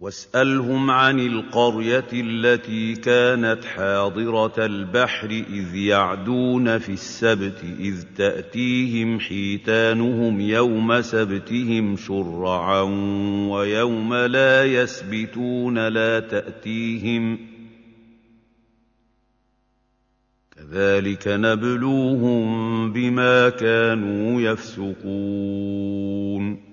واسألهم عن القرية التي كانت حاضرة البحر إذ يعدون في السبت إذ تأتيهم حيتانهم يوم سبتهم شرعا ويوم لا يسبتون لا تأتيهم كذلك نبلوهم بما كانوا يفسقون